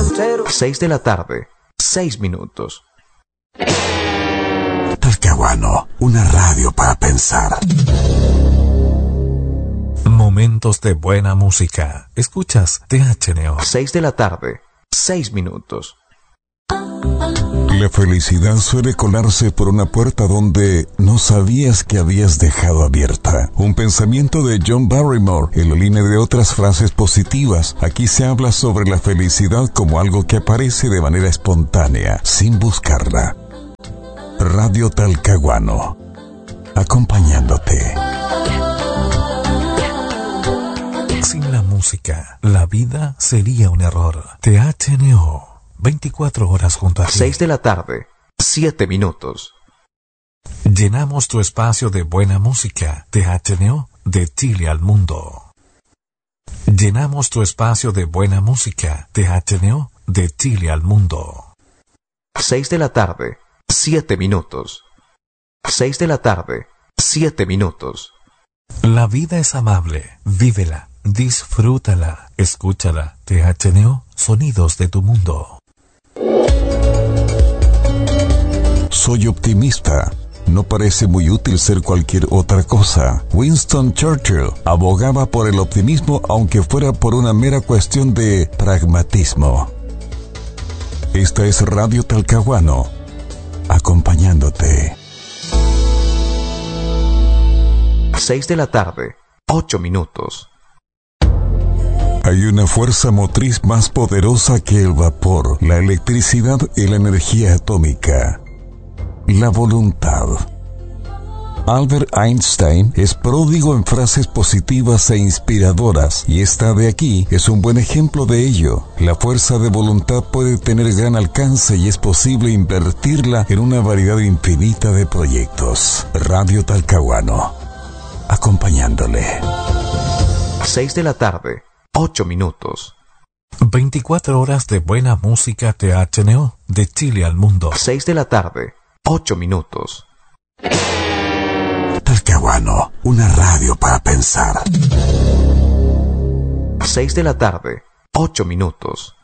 6 de la tarde, 6 minutos. Talcahuano, una radio para pensar. Momentos de buena música. Escuchas THNO. 6 de la tarde, 6 minutos. La felicidad suele colarse por una puerta donde no sabías que habías dejado abierta. Un pensamiento de John Barrymore en la línea de otras frases positivas. Aquí se habla sobre la felicidad como algo que aparece de manera espontánea, sin buscarla. Radio Talcahuano, acompañándote. Sin la música, la vida sería un error. THNO. 24 horas junto a ti. 6 de la tarde, 7 minutos. Llenamos tu espacio de buena música. THNO, de Chile al mundo. Llenamos tu espacio de buena música. THNO, de Chile al mundo. 6 de la tarde, 7 minutos. 6 de la tarde, 7 minutos. La vida es amable. Vívela, disfrútala, escúchala. THNO, sonidos de tu mundo. Soy optimista. No parece muy útil ser cualquier otra cosa. Winston Churchill abogaba por el optimismo aunque fuera por una mera cuestión de pragmatismo. Esta es Radio Talcahuano, acompañándote. 6 de la tarde, 8 minutos. Hay una fuerza motriz más poderosa que el vapor, la electricidad y la energía atómica. La voluntad. Albert Einstein es pródigo en frases positivas e inspiradoras, y esta de aquí es un buen ejemplo de ello. La fuerza de voluntad puede tener gran alcance y es posible invertirla en una variedad infinita de proyectos. Radio Talcahuano, acompañándole. 6 de la tarde, 8 minutos. 24 horas de buena música. THNO, de Chile al mundo. 6 de la tarde, 8 minutos. Talcahuano, una radio para pensar. 6 de la tarde, 8 minutos.